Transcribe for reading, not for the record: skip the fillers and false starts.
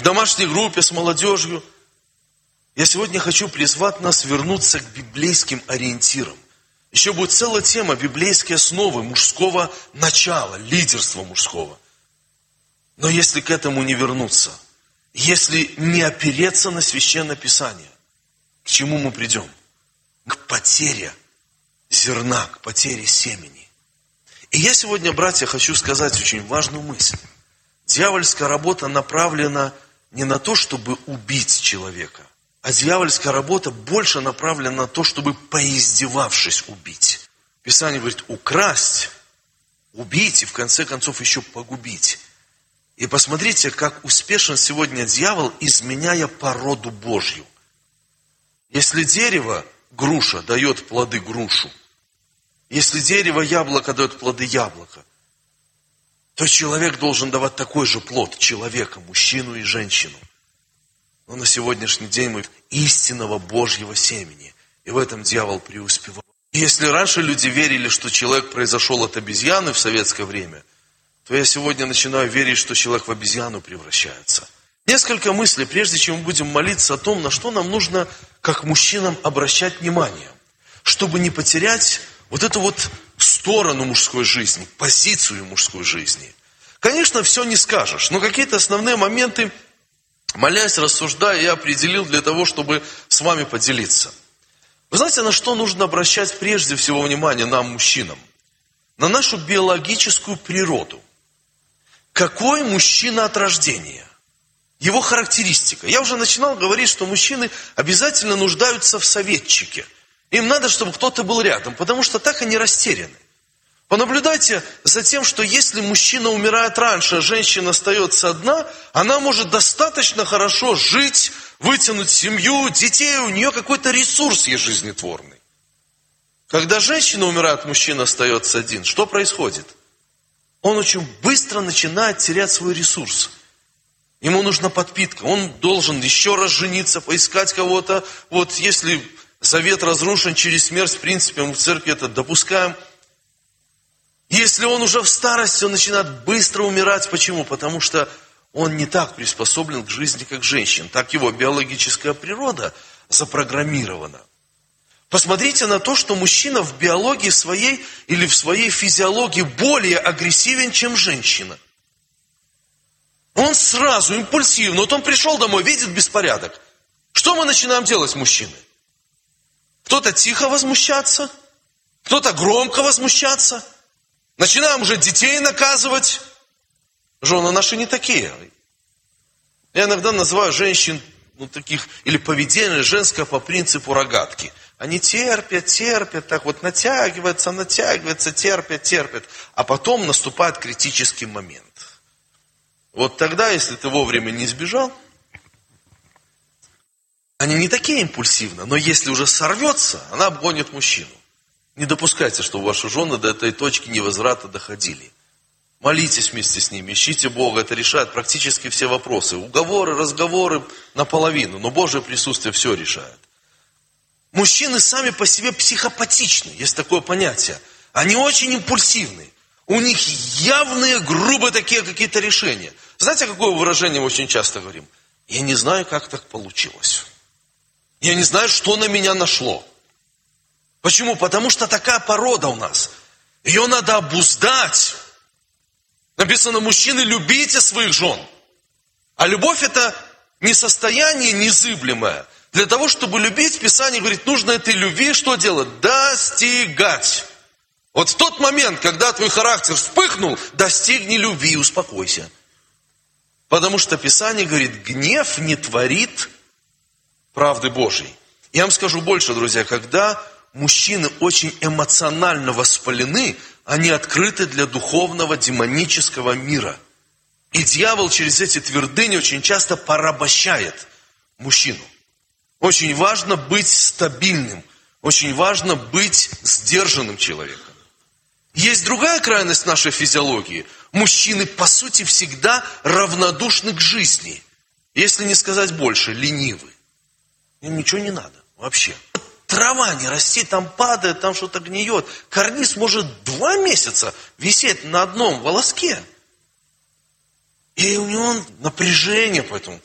домашней группе с молодежью. Я сегодня хочу призвать нас вернуться к библейским ориентирам. Еще будет целая тема библейские основы мужского начала, лидерства мужского. Но если к этому не вернуться, если не опереться на Священное Писание, к чему мы придем? К потере зерна, к потере семени. И я сегодня, братья, хочу сказать очень важную мысль. Дьявольская работа направлена не на то, чтобы убить человека, а дьявольская работа больше направлена на то, чтобы, поиздевавшись, убить. Писание говорит, украсть, убить и в конце концов еще погубить. И посмотрите, как успешен сегодня дьявол, изменяя породу Божью. Если дерево, груша, дает плоды грушу, если дерево, яблоко, дает плоды яблока, то человек должен давать такой же плод человека, мужчину и женщину. Но на сегодняшний день мы истинного Божьего семени. И в этом дьявол преуспевал. И если раньше люди верили, что человек произошел от обезьяны в советское время, то я сегодня начинаю верить, что человек в обезьяну превращается. Несколько мыслей, прежде чем мы будем молиться о том, на что нам нужно, как мужчинам, обращать внимание, чтобы не потерять вот эту вот сторону мужской жизни, позицию мужской жизни. Конечно, все не скажешь, но какие-то основные моменты, молясь, рассуждая, я определил для того, чтобы с вами поделиться. Вы знаете, на что нужно обращать прежде всего внимание нам, мужчинам? На нашу биологическую природу. Какой мужчина от рождения? Его характеристика. Я уже начинал говорить, что мужчины обязательно нуждаются в советчике. Им надо, чтобы кто-то был рядом, потому что так они растеряны. Понаблюдайте за тем, что если мужчина умирает раньше, а женщина остается одна, она может достаточно хорошо жить, вытянуть семью, детей, у нее какой-то ресурс есть жизнетворный. Когда женщина умирает, мужчина остается один, что происходит? Он очень быстро начинает терять свой ресурс. Ему нужна подпитка, он должен еще раз жениться, поискать кого-то. Вот если завет разрушен через смерть, в принципе, мы в церкви это допускаем. Если он уже в старости, он начинает быстро умирать. Почему? Потому что он не так приспособлен к жизни, как женщина. Так его биологическая природа запрограммирована. Посмотрите на то, что мужчина в биологии своей или в своей физиологии более агрессивен, чем женщина. Он сразу, импульсивно. Вот он пришел домой, видит беспорядок. Что мы начинаем делать, мужчины? Кто-то тихо возмущаться, кто-то громко возмущаться. Начинаем уже детей наказывать. Жены наши не такие. Я иногда называю женщин, таких, или поведение женское по принципу рогатки. Они терпят, так вот натягиваются, терпят. А потом наступает критический момент. Вот тогда, если ты вовремя не сбежал, они не такие импульсивны, но если уже сорвется, она обгонит мужчину. Не допускайте, чтобы ваши жены до этой точки невозврата доходили. Молитесь вместе с ними, ищите Бога, это решает практически все вопросы. Уговоры, разговоры наполовину, но Божье присутствие все решает. Мужчины сами по себе психопатичны, есть такое понятие. Они очень импульсивны. У них явные, грубые такие какие-то решения. Знаете, какое выражение мы очень часто говорим? Я не знаю, как так получилось. Я не знаю, что на меня нашло. Почему? Потому что такая порода у нас. Ее надо обуздать. Написано, мужчины, любите своих жен. А любовь это не состояние незыблемое. Для того, чтобы любить, Писание говорит, нужно этой любви что делать? Достигать. Вот в тот момент, когда твой характер вспыхнул, достигни любви и успокойся. Потому что Писание говорит, гнев не творит правды Божьей. Я вам скажу больше, друзья, когда мужчины очень эмоционально воспалены, они открыты для духовного демонического мира. И дьявол через эти твердыни очень часто порабощает мужчину. Очень важно быть стабильным, очень важно быть сдержанным человеком. Есть другая крайность нашей физиологии. Мужчины, по сути, всегда равнодушны к жизни. Если не сказать больше, ленивы. Им ничего не надо вообще. Трава не растет, там падает, там что-то гниет. Карниз может 2 месяца висеть на одном волоске. И у него напряжение по этому